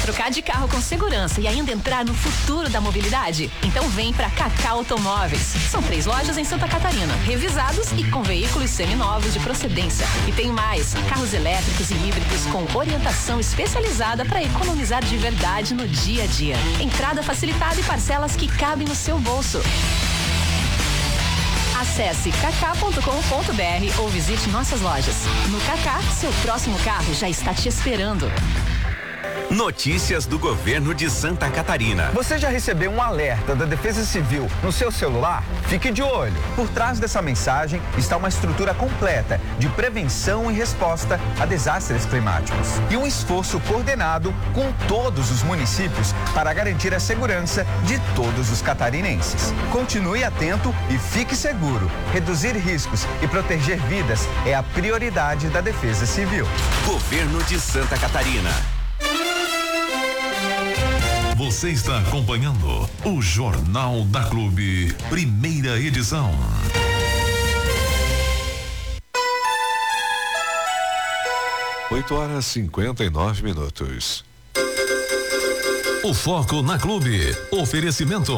trocar de carro com segurança e ainda entrar no futuro da mobilidade? Então vem pra Cacá Automóveis. São 3 lojas em Santa Catarina, revisados e com veículos seminovos de procedência. E tem mais, carros elétricos e híbridos com orientação especializada para economizar de verdade no dia a dia. Entrada facilitada e parcelas que cabem no seu bolso. Acesse cacá.com.br ou visite nossas lojas. No Cacá, seu próximo carro já está te esperando. Notícias do governo de Santa Catarina. Você já recebeu um alerta da Defesa Civil no seu celular? Fique de olho. Por trás dessa mensagem está uma estrutura completa de prevenção e resposta a desastres climáticos. E um esforço coordenado com todos os municípios para garantir a segurança de todos os catarinenses. Continue atento e fique seguro. Reduzir riscos e proteger vidas é a prioridade da Defesa Civil. Governo de Santa Catarina. Você está acompanhando o Jornal da Clube, primeira edição. Oito horas 59 minutos. O foco na Clube. Oferecimento.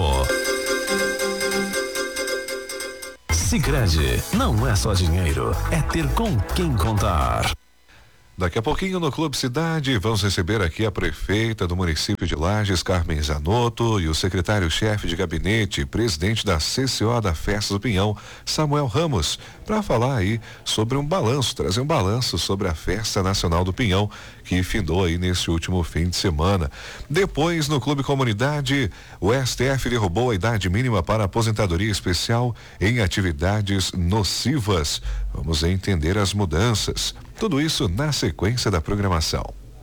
Sicredi, não é só dinheiro, é ter com quem contar. Daqui a pouquinho no Clube Cidade vamos receber aqui a prefeita do município de Lages, Carmen Zanotto, e o secretário-chefe de gabinete e presidente da CCO da Festa do Pinhão, Samuel Ramos, para falar aí sobre trazer um balanço sobre a Festa Nacional do Pinhão, que findou aí nesse último fim de semana. Depois, no Clube Comunidade, o STF derrubou a idade mínima para aposentadoria especial em atividades nocivas. Vamos entender as mudanças. Tudo isso na sequência da programação.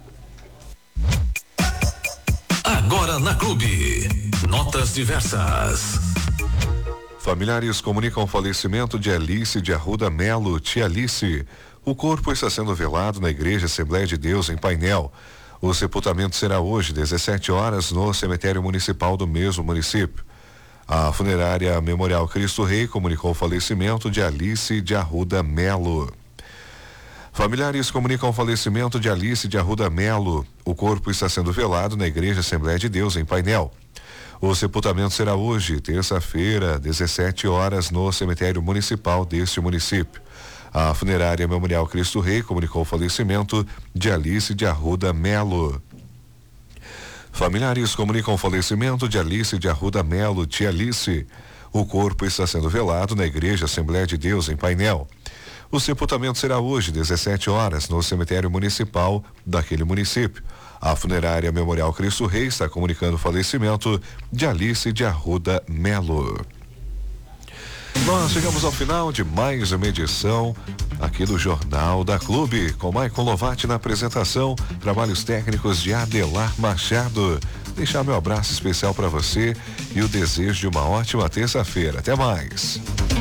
Agora na Clube. Notas diversas. Familiares comunicam o falecimento de Alice de Arruda Melo, tia Alice. O corpo está sendo velado na Igreja Assembleia de Deus, em Painel. O sepultamento será hoje, 17 horas, no cemitério municipal do mesmo município. A funerária Memorial Cristo Rei comunicou o falecimento de Alice de Arruda Melo. Familiares comunicam o falecimento de Alice de Arruda Melo. O corpo está sendo velado na Igreja Assembleia de Deus, em Painel. O sepultamento será hoje, terça-feira, 17 horas, no cemitério municipal deste município. A funerária Memorial Cristo Rei comunicou o falecimento de Alice de Arruda Melo. Familiares comunicam o falecimento de Alice de Arruda Melo, tia Alice. O corpo está sendo velado na Igreja Assembleia de Deus, em Painel. O sepultamento será hoje, 17 horas, no cemitério municipal daquele município. A funerária Memorial Cristo Rei está comunicando o falecimento de Alice de Arruda Melo. Nós chegamos ao final de mais uma edição aqui do Jornal da Clube, com Maicon Lovatti na apresentação, trabalhos técnicos de Adelar Machado. Deixar meu abraço especial para você e o desejo de uma ótima terça-feira. Até mais.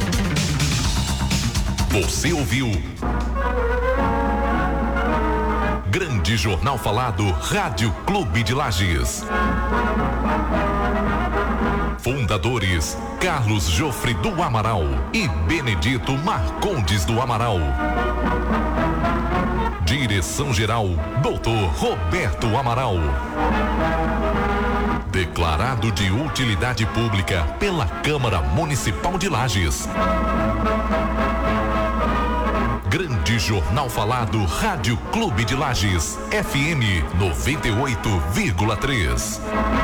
Você ouviu Grande Jornal Falado, Rádio Clube de Lages. Fundadores Carlos Jofre do Amaral e Benedito Marcondes do Amaral. Direção-geral Dr. Roberto Amaral. Declarado de utilidade pública pela Câmara Municipal de Lages. Grande Jornal Falado, Rádio Clube de Lages, FM 98,3.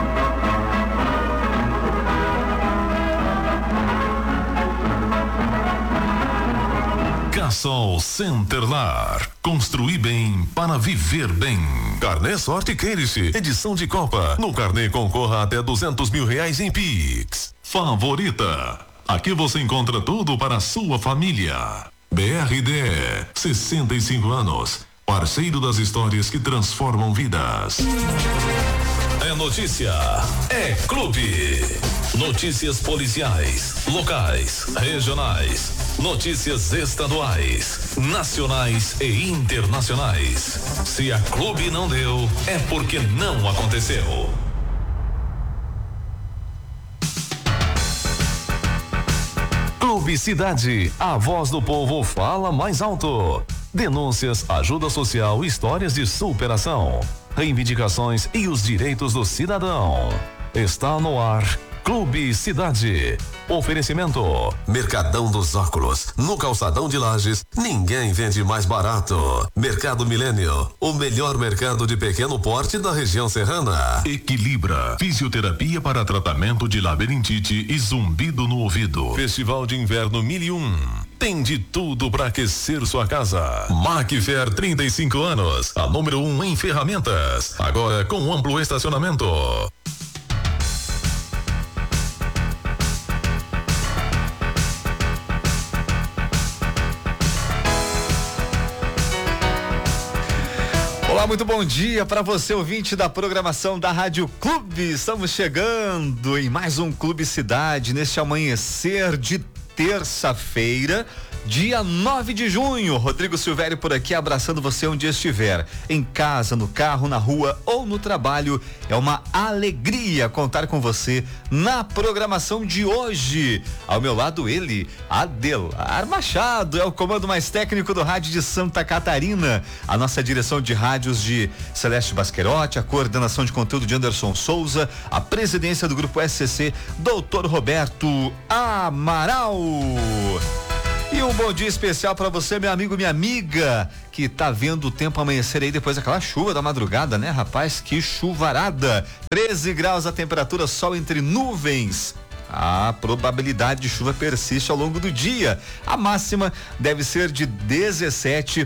Cassol Centerlar. Construir bem para viver bem. Carnê Sorte Queirice, edição de Copa. No carnê concorra até R$200 mil em Pix. Favorita. Aqui você encontra tudo para a sua família. BRD, 65 anos. Parceiro das histórias que transformam vidas. É notícia, é clube. Notícias policiais, locais, regionais, notícias estaduais, nacionais e internacionais. Se a Clube não deu, é porque não aconteceu. Clube Cidade, a voz do povo fala mais alto. Denúncias, ajuda social, histórias de superação. reivindicações e os direitos do cidadão. Está no ar Clube Cidade. Oferecimento Mercadão dos Óculos. No calçadão de Lages, ninguém vende mais barato. Mercado Milênio, o melhor mercado de pequeno porte da região serrana. Equilibra, fisioterapia para tratamento de labirintite e zumbido no ouvido. Festival de Inverno 1001. Tem de tudo para aquecer sua casa. Macfair, 35 anos. A número 1 em ferramentas. Agora com amplo estacionamento. Olá, muito bom dia para você, ouvinte da programação da Rádio Clube. Estamos chegando em mais um Clube Cidade neste amanhecer de terça-feira, dia 9 de junho. Rodrigo Silvério por aqui, abraçando você onde estiver, em casa, no carro, na rua ou no trabalho. É uma alegria contar com você na programação de hoje. Ao meu lado, ele, Adelar Machado, é o comando mais técnico do rádio de Santa Catarina. A nossa direção de rádios de Celeste Basquerotti, a coordenação de conteúdo de Anderson Souza, a presidência do grupo SCC, Dr. Roberto Amaral. E um bom dia especial para você, meu amigo, minha amiga, que tá vendo o tempo amanhecer aí depois daquela chuva da madrugada, né, rapaz? Que chuvarada! 13 graus a temperatura, sol entre nuvens. A probabilidade de chuva persiste ao longo do dia. A máxima deve ser de 17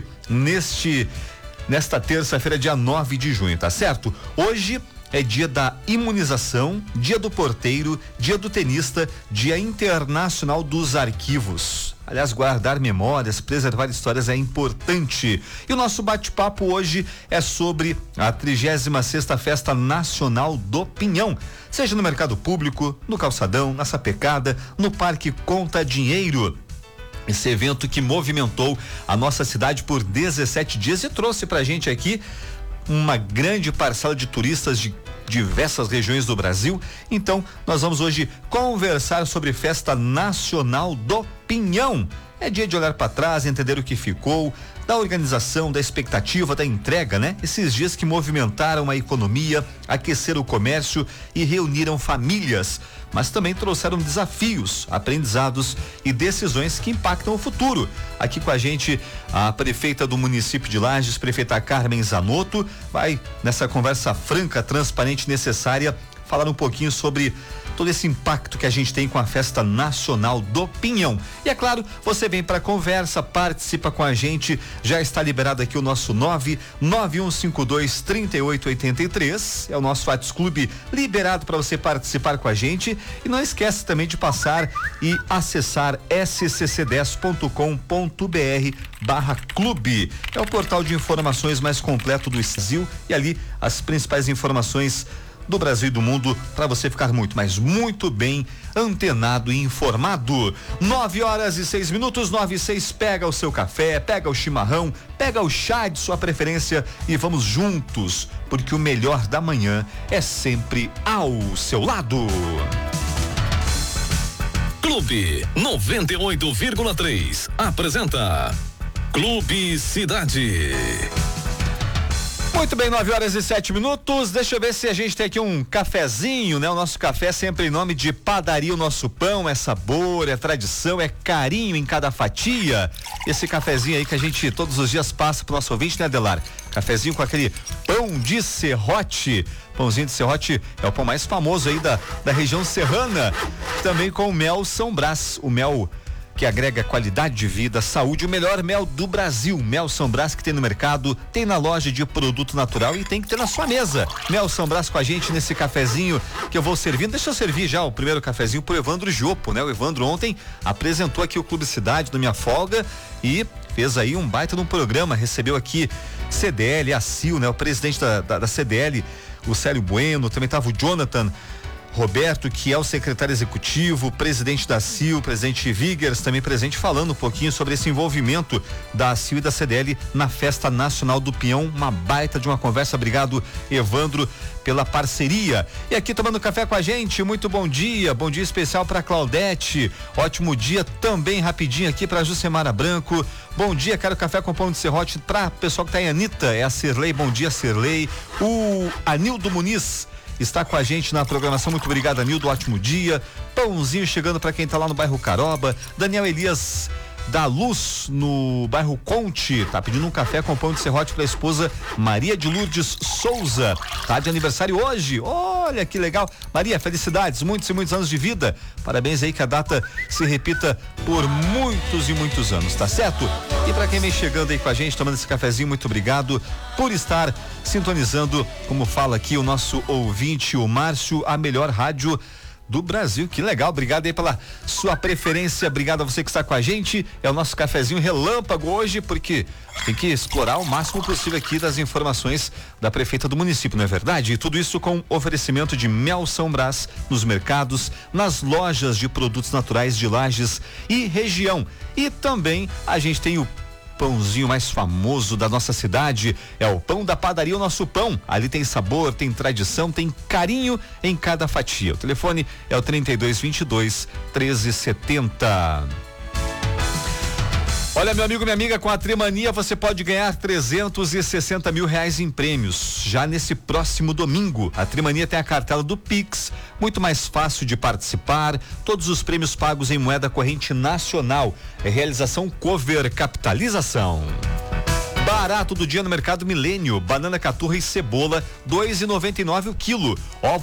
nesta terça-feira, dia 9 de junho, tá certo? Hoje é dia da imunização, dia do porteiro, dia do tenista, dia internacional dos arquivos. Aliás, guardar memórias, preservar histórias é importante. E o nosso bate-papo hoje é sobre a 36ª Festa Nacional do Pinhão. Seja no mercado público, no calçadão, na sapecada, no Parque Conta Dinheiro. Esse evento que movimentou a nossa cidade por 17 dias e trouxe pra gente aqui uma grande parcela de turistas de diversas regiões do Brasil. Então, nós vamos hoje conversar sobre Festa Nacional do Pinhão. É dia de olhar para trás, entender o que ficou, da organização, da expectativa, da entrega, né? Esses dias que movimentaram a economia, aqueceram o comércio e reuniram famílias, mas também trouxeram desafios, aprendizados e decisões que impactam o futuro. Aqui com a gente, a prefeita do município de Lages, prefeita Carmen Zanotto, vai nessa conversa franca, transparente, necessária, falar um pouquinho sobre todo esse impacto que a gente tem com a Festa Nacional do Pinhão. E é claro, você vem para conversa, participa com a gente. Já está liberado aqui o nosso 991523883. É o nosso WhatsApp Clube liberado para você participar com a gente. E não esquece também de passar e acessar scc10.com.br/clube. É o portal de informações mais completo do Brasil e ali as principais informações do Brasil e do mundo para você ficar muito, mas muito bem antenado e informado. 9h06, 9h06, pega o seu café, pega o chimarrão, pega o chá de sua preferência e vamos juntos, porque o melhor da manhã é sempre ao seu lado. Clube 98,3 apresenta Clube Cidade. Muito bem, 9h07. Deixa eu ver se a gente tem aqui um cafezinho, né? O nosso café sempre em nome de Padaria O Nosso Pão. É sabor, é tradição, é carinho em cada fatia. Esse cafezinho aí que a gente todos os dias passa pro nosso ouvinte, né, Adelar? Cafezinho com aquele pão de serrote. Pãozinho de serrote é o pão mais famoso aí da região serrana. Também com o mel São Brás, o mel que agrega qualidade de vida, saúde, o melhor mel do Brasil. Mel São Brás que tem no mercado, tem na loja de produto natural e tem que ter na sua mesa. Mel São Brás com a gente nesse cafezinho que eu vou servindo. Deixa eu servir já o primeiro cafezinho pro Evandro Giopo, né? O Evandro ontem apresentou aqui o Clube Cidade na minha folga e fez aí um baita num programa, recebeu aqui CDL, a CIL, né? O presidente da CDL, o Célio Bueno, também tava o Jonathan Roberto, que é o secretário executivo, presidente da CIL, presidente Vigers, também presente, falando um pouquinho sobre esse envolvimento da CIL e da CDL na Festa Nacional do Peão. Uma baita de uma conversa. Obrigado, Evandro, pela parceria. E aqui tomando café com a gente, muito bom dia especial para Claudete, ótimo dia também rapidinho aqui para Jucemara Branco. Bom dia, quero café com pão de serrote para pessoal que tá em Anitta, é a Cirlei, bom dia Cirlei. O Anildo Muniz está com a gente na programação, muito obrigado, Anildo, ótimo dia. Pãozinho chegando para quem tá lá no bairro Caroba. Daniel Elias da Luz, no bairro Conte, tá pedindo um café com pão de serrote para a esposa Maria de Lourdes Souza, tá de aniversário hoje. Olha que legal, Maria, felicidades, muitos e muitos anos de vida, parabéns aí, que a data se repita por muitos e muitos anos, tá certo? E para quem vem chegando aí com a gente, tomando esse cafezinho, muito obrigado por estar sintonizando, como fala aqui o nosso ouvinte, o Márcio, a melhor rádio do Brasil. Que legal, obrigado aí pela sua preferência, obrigado a você que está com a gente. É o nosso cafezinho relâmpago hoje, porque tem que explorar o máximo possível aqui das informações da prefeita do município, não é verdade? E tudo isso com oferecimento de Mel São Brás nos mercados, nas lojas de produtos naturais de Lages e região. E também a gente tem o pãozinho mais famoso da nossa cidade, é o Pão da Padaria, o nosso pão. Ali tem sabor, tem tradição, tem carinho em cada fatia. O telefone é o 3222-1370. Olha, meu amigo, minha amiga, com a Trimania você pode ganhar 360 mil reais em prêmios já nesse próximo domingo. A Trimania tem a cartela do Pix, muito mais fácil de participar, todos os prêmios pagos em moeda corrente nacional. É realização Cover Capitalização. Barato do dia no Mercado Milênio, banana caturra e cebola, 2,99 o quilo. Ovos